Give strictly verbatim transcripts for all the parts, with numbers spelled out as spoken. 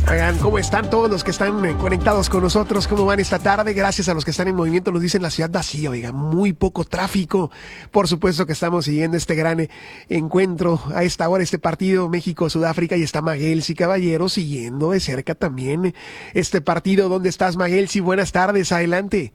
Oigan, ¿cómo están todos los que están eh, conectados con nosotros? ¿Cómo van esta tarde? Gracias a los que están en movimiento, nos dicen la ciudad vacía, oiga, muy poco tráfico. Por supuesto que estamos siguiendo este gran eh, encuentro, a esta hora este partido México-Sudáfrica, y está Maguelsi Caballero siguiendo de cerca también este partido. ¿Dónde estás, Maguelsi? Buenas tardes, adelante.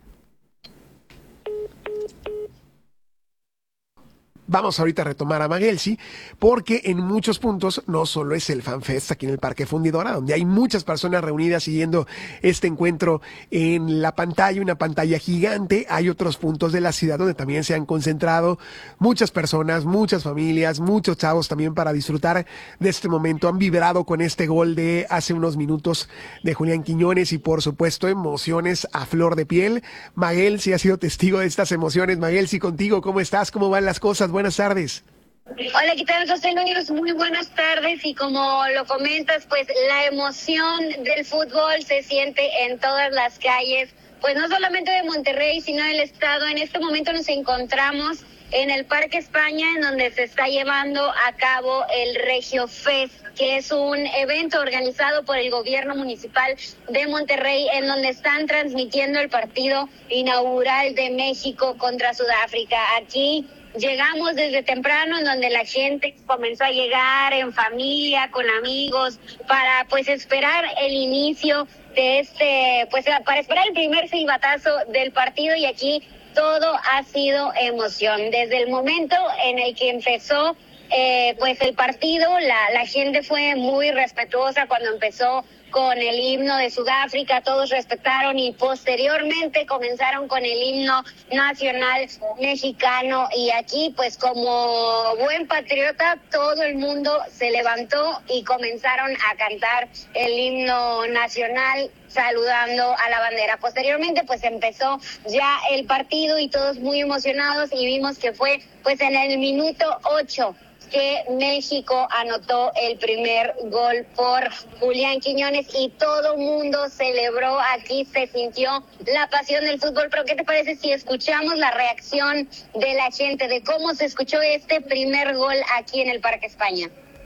Vamos ahorita a retomar a Maguelsi, porque en muchos puntos no solo es el FanFest aquí en el Parque Fundidora, donde hay muchas personas reunidas siguiendo este encuentro en la pantalla, una pantalla gigante. Hay otros puntos de la ciudad donde también se han concentrado muchas personas, muchas familias, muchos chavos también para disfrutar de este momento. Han vibrado con este gol de hace unos minutos de Julián Quiñones y por supuesto emociones a flor de piel. Maguelsi ha sido testigo de estas emociones. Maguelsi, contigo, ¿cómo estás? ¿Cómo van las cosas? Buenas tardes. Hola, ¿qué tal, José Luis? Muy buenas tardes, y como lo comentas, pues la emoción del fútbol se siente en todas las calles, pues no solamente de Monterrey, sino del estado. En este momento nos encontramos en el Parque España, en donde se está llevando a cabo el Regio Fest, que es un evento organizado por el gobierno municipal de Monterrey, en donde están transmitiendo el partido inaugural de México contra Sudáfrica. Aquí llegamos desde temprano, en donde la gente comenzó a llegar en familia, con amigos, para pues esperar el inicio de este, pues para esperar el primer silbatazo del partido, y aquí todo ha sido emoción. Desde el momento en el que empezó eh, pues el partido, la, la gente fue muy respetuosa cuando empezó con el himno de Sudáfrica, todos respetaron, y posteriormente comenzaron con el himno nacional mexicano, y aquí pues como buen patriota todo el mundo se levantó y comenzaron a cantar el himno nacional saludando a la bandera. Posteriormente pues empezó ya el partido y todos muy emocionados, y vimos que fue pues en el minuto ocho que México anotó el primer gol por Julián Quiñones, y todo mundo celebró. Aquí se sintió la pasión del fútbol. Pero ¿qué te parece si escuchamos la reacción de la gente, de cómo se escuchó este primer gol aquí en el Parque España?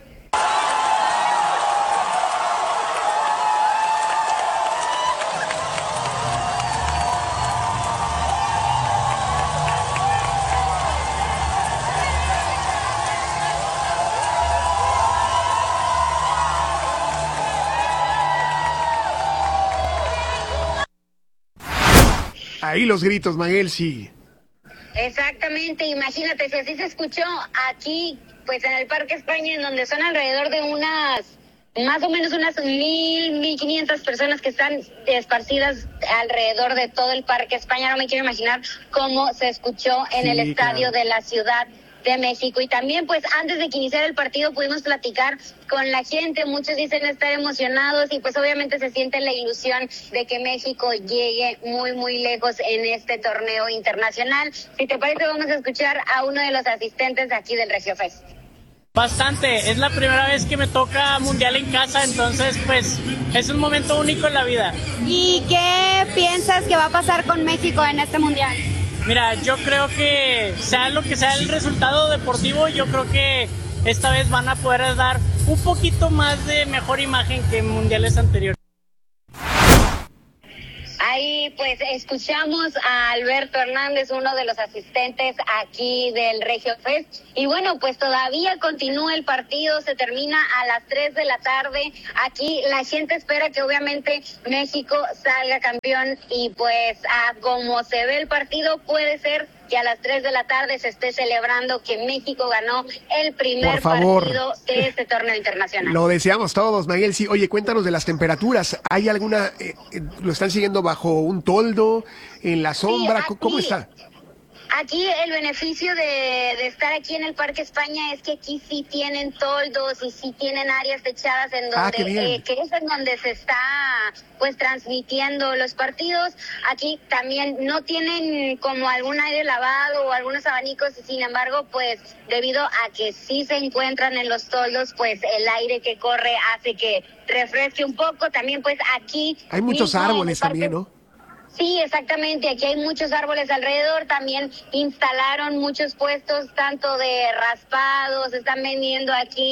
Ahí los gritos, Maguelsi. Exactamente, imagínate, si así se escuchó aquí, pues en el Parque España, en donde son alrededor de unas, más o menos unas mil, mil quinientas personas que están esparcidas alrededor de todo el Parque España. No me quiero imaginar cómo se escuchó en sí, el estadio claro. de la Ciudad de México. Y también pues antes de que iniciara el partido pudimos platicar con la gente. Muchos dicen estar emocionados, y pues obviamente se siente la ilusión de que México llegue muy muy lejos en este torneo internacional. Si te parece, vamos a escuchar a uno de los asistentes aquí del Regio Fest. Bastante, es la primera vez que me toca mundial en casa, entonces pues es un momento único en la vida. ¿Y qué piensas que va a pasar con México en este mundial? Mira, yo creo que sea lo que sea el resultado deportivo, yo creo que esta vez van a poder dar un poquito más de mejor imagen que en mundiales anteriores. Ahí pues escuchamos a Alberto Hernández, uno de los asistentes aquí del Regio Fest. Y bueno, pues todavía continúa el partido, se termina a las tres de la tarde. Aquí la gente espera que obviamente México salga campeón, y pues a como se ve el partido, puede ser que a las tres de la tarde se esté celebrando que México ganó el primer partido de este torneo internacional. Lo deseamos todos, Maguelsi. Oye, cuéntanos de las temperaturas. ¿Hay alguna, eh, lo están siguiendo bajo un toldo, en la sombra? Sí, aquí, ¿cómo está? Aquí el beneficio de, de estar aquí en el Parque España es que aquí sí tienen toldos y sí tienen áreas techadas en donde, ah, eh, que es en donde se está pues transmitiendo los partidos. Aquí también no tienen como algún aire lavado o algunos abanicos, sin embargo pues debido a que sí se encuentran en los toldos, pues el aire que corre hace que refresque un poco. También pues aquí hay muchos árboles también, ¿no? Sí, exactamente, aquí hay muchos árboles alrededor, también instalaron muchos puestos tanto de raspados, están vendiendo aquí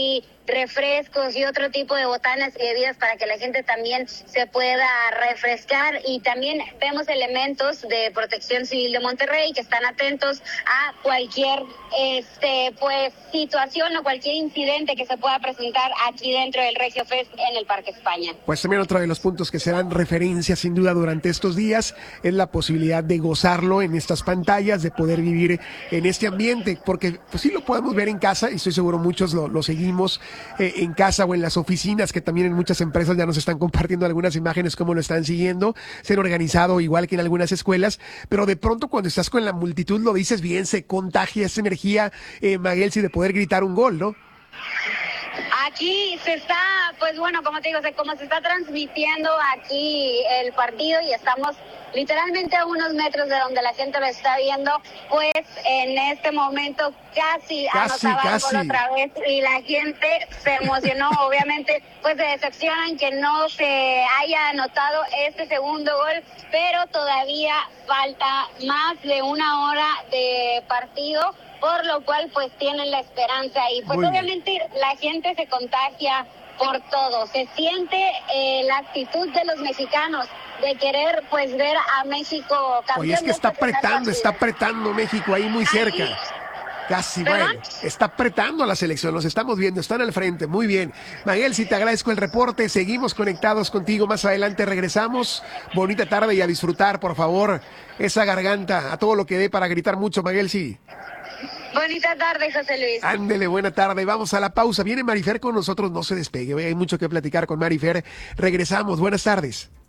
refrescos y otro tipo de botanas y bebidas para que la gente también se pueda refrescar, y también vemos elementos de Protección Civil de Monterrey que están atentos a cualquier este pues situación o cualquier incidente que se pueda presentar aquí dentro del Regio Fest en el Parque España. Pues también otro de los puntos que serán referencia sin duda durante estos días es la posibilidad de gozarlo en estas pantallas, de poder vivir en este ambiente, porque pues sí lo podemos ver en casa y estoy seguro muchos lo, lo seguimos eh, en casa o en las oficinas, que también en muchas empresas ya nos están compartiendo algunas imágenes como lo están siguiendo, se han organizado igual que en algunas escuelas, pero de pronto cuando estás con la multitud lo dices bien, se contagia esa energía, eh, Maguelsi, de poder gritar un gol, ¿no? Aquí se está, pues bueno, como te digo, se, como se está transmitiendo aquí el partido y estamos literalmente a unos metros de donde la gente lo está viendo, pues en este momento casi, casi anotaba casi. el gol otra vez y la gente se emocionó. Obviamente, pues se decepcionan que no se haya anotado este segundo gol, pero todavía falta más de una hora de partido, por lo cual pues tienen la esperanza y pues obviamente la gente se contagia por todo, se siente eh, la actitud de los mexicanos de querer pues ver a México campeón. Oye, es que está apretando, está apretando México ahí muy cerca. Ahí. Casi, ¿Perdón? Bueno, está apretando a la selección, los estamos viendo, están al frente, muy bien. Maguelsi, te agradezco el reporte, seguimos conectados contigo, más adelante regresamos. Bonita tarde y a disfrutar, por favor, esa garganta, a todo lo que dé para gritar mucho, Maguelsi. Bonita tarde, José Luis. Ándele, buena tarde. Vamos a la pausa. Viene Marifer con nosotros, no se despegue. Hay mucho que platicar con Marifer. Regresamos. Buenas tardes.